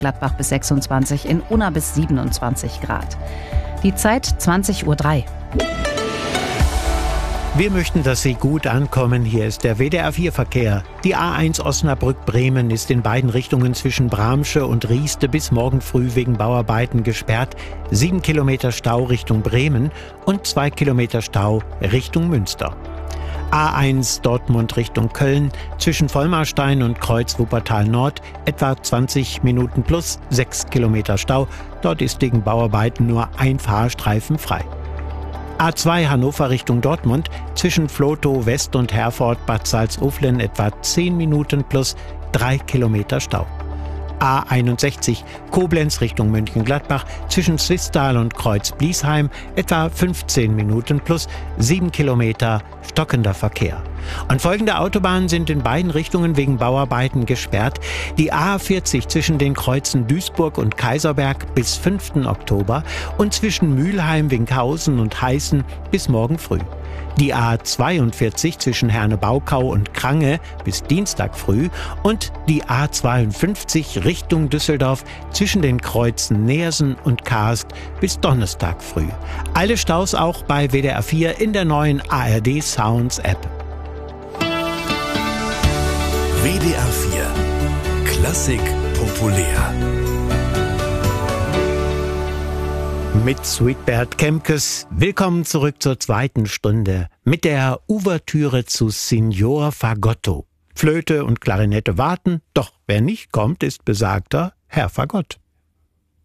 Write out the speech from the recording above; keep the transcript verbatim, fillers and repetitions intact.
Gladbach bis sechsundzwanzig, in Unna bis siebenundzwanzig Grad. Die Zeit zwanzig Uhr drei. Wir möchten, dass Sie gut ankommen. Hier ist der W D R vier Verkehr. Die A eins Osnabrück-Bremen ist in beiden Richtungen zwischen Bramsche und Rieste bis morgen früh wegen Bauarbeiten gesperrt. Sieben Kilometer Stau Richtung Bremen und zwei Kilometer Stau Richtung Münster. A eins Dortmund Richtung Köln zwischen Vollmarstein und Kreuz Wuppertal Nord etwa zwanzig Minuten plus sechs Kilometer Stau. Dort ist wegen Bauarbeiten nur ein Fahrstreifen frei. A zwei Hannover Richtung Dortmund zwischen Vlotho West und Herford Bad Salzuflen etwa zehn Minuten plus drei Kilometer Stau. A einundsechzig Koblenz Richtung Mönchengladbach zwischen Swisttal und Kreuz Bliesheim etwa fünfzehn Minuten plus sieben Kilometer stockender Verkehr. Und folgende Autobahnen sind in beiden Richtungen wegen Bauarbeiten gesperrt. Die A vierzig zwischen den Kreuzen Duisburg und Kaiserberg bis fünften Oktober und zwischen Mülheim, Winkhausen und Heißen bis morgen früh. Die A zweiundvierzig zwischen Herne-Baukau und Krange bis Dienstag früh und die A zweiundfünfzig Richtung Düsseldorf zwischen den Kreuzen Neersen und Kaast bis Donnerstag früh. Alle Staus auch bei W D R vier in der neuen A R D Sounds App. W D R vier Klassik populär. Mit Sweetbert Kemkes. Willkommen zurück zur zweiten Stunde mit der Ouvertüre zu Signor Fagotto. Flöte und Klarinette warten, doch wer nicht kommt, ist besagter Herr Fagott.